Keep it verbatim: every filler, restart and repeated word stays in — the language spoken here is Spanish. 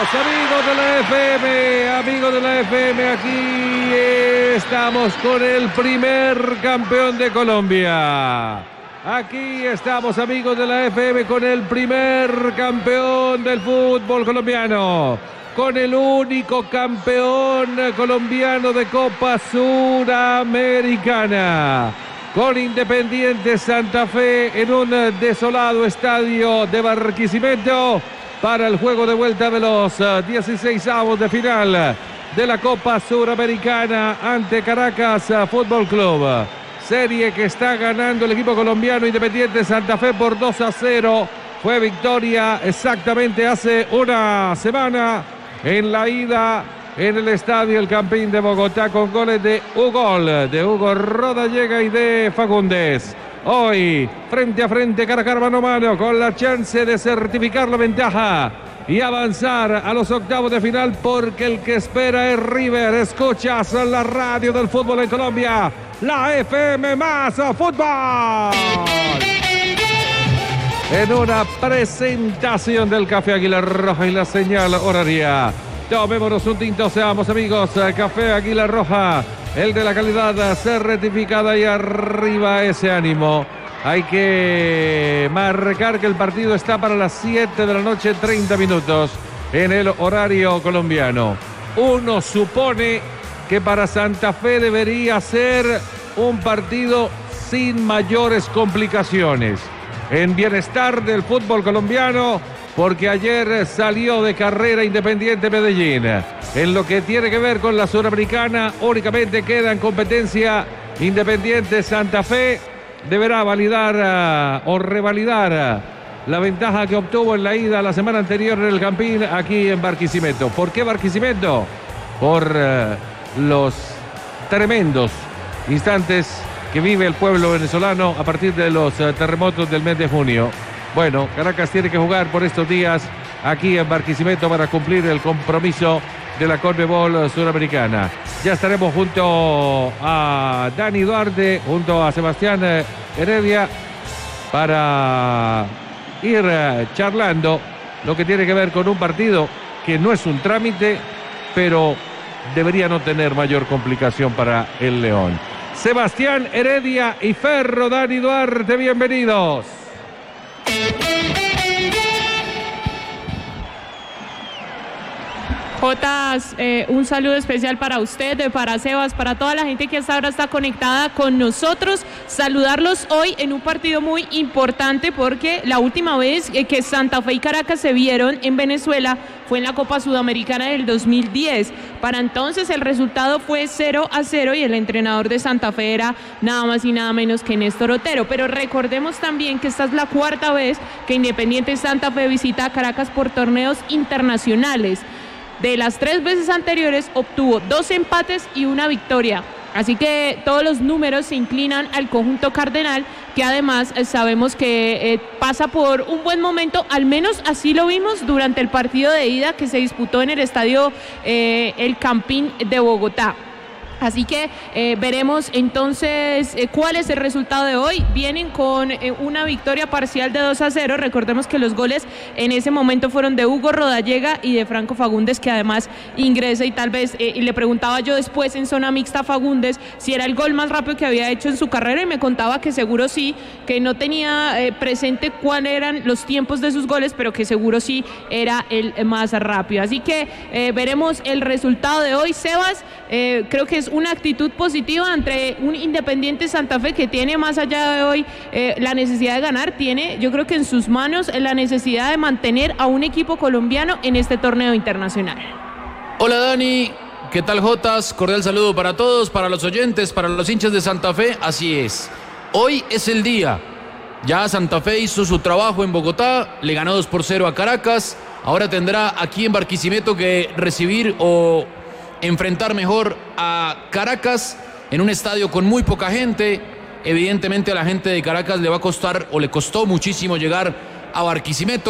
amigos de la F M, amigos de la F M, aquí estamos con el primer campeón de Colombia. Aquí estamos, amigos de la F M, con el primer campeón del fútbol colombiano, con el único campeón colombiano de Copa Suramericana, con Independiente Santa Fe en un desolado estadio de Barquisimeto para el juego de vuelta de los dieciseisavos de final de la Copa Suramericana ante Caracas Fútbol Club. Serie que está ganando el equipo colombiano Independiente Santa Fe por dos a cero. Fue victoria exactamente hace una semana en la ida en el estadio El Campín de Bogotá, con goles de Hugo, de Hugo Rodallega y de Fagundes. Hoy, frente a frente, Caracas mano a mano, con la chance de certificar la ventaja y avanzar a los octavos de final, porque el que espera es River. Escuchas la radio del fútbol en Colombia, la F M más fútbol. En una presentación del Café Águila Roja y la señal horaria. Tomémonos un tinto, seamos amigos. Café Águila Roja, el de la calidad certificada, y arriba ese ánimo. Hay que marcar que el partido está para las siete de la noche, treinta minutos en el horario colombiano. Uno supone que para Santa Fe debería ser un partido sin mayores complicaciones. En bienestar del fútbol colombiano, porque ayer salió de carrera Independiente Medellín. En lo que tiene que ver con la Suramericana, únicamente queda en competencia Independiente Santa Fe. Deberá validar uh, o revalidar uh, la ventaja que obtuvo en la ida la semana anterior en el Campín, aquí en Barquisimeto. ¿Por qué Barquisimeto? Por uh, los tremendos instantes que vive el pueblo venezolano a partir de los uh, terremotos del mes de junio. Bueno, Caracas tiene que jugar por estos días aquí en Barquisimeto para cumplir el compromiso de la Conmebol Suramericana. Ya estaremos junto a Dani Duarte, junto a Sebastián Heredia, para ir charlando lo que tiene que ver con un partido que no es un trámite, pero debería no tener mayor complicación para el León. Sebastián Heredia y Ferro, Dani Duarte, bienvenidos. Jotas, eh, un saludo especial para usted, para Sebas, para toda la gente que hasta ahora está conectada con nosotros. Saludarlos hoy en un partido muy importante, porque la última vez que Santa Fe y Caracas se vieron en Venezuela fue en la Copa Sudamericana del dos mil diez. Para entonces el resultado fue cero a cero y el entrenador de Santa Fe era nada más y nada menos que Néstor Otero. Pero recordemos también que esta es la cuarta vez que Independiente Santa Fe visita a Caracas por torneos internacionales. De las tres veces anteriores obtuvo dos empates y una victoria. Así que todos los números se inclinan al conjunto cardenal, que además eh, sabemos que eh, pasa por un buen momento, al menos así lo vimos durante el partido de ida que se disputó en el estadio eh, El Campín de Bogotá. Así que eh, veremos entonces eh, cuál es el resultado de hoy. Vienen con eh, una victoria parcial de dos a cero. Recordemos que los goles en ese momento fueron de Hugo Rodallega y de Franco Fagundes, que además ingresa, y tal vez eh, y le preguntaba yo después en zona mixta a Fagundes si era el gol más rápido que había hecho en su carrera, y me contaba que seguro sí, que no tenía eh, presente cuáles eran los tiempos de sus goles, pero que seguro sí era el más rápido. Así que eh, veremos el resultado de hoy. Sebas, eh, creo que es una actitud positiva ante un Independiente Santa Fe que tiene, más allá de hoy eh, la necesidad de ganar, tiene yo creo que en sus manos la necesidad de mantener a un equipo colombiano en este torneo internacional. Hola Dani, ¿qué tal Jotas? Cordial saludo para todos, para los oyentes, para los hinchas de Santa Fe. Así es, hoy es el día. Ya Santa Fe hizo su trabajo en Bogotá, le ganó dos por cero a Caracas. Ahora tendrá aquí en Barquisimeto que recibir o enfrentar mejor a Caracas en un estadio con muy poca gente. Evidentemente a la gente de Caracas le va a costar, o le costó muchísimo llegar a Barquisimeto.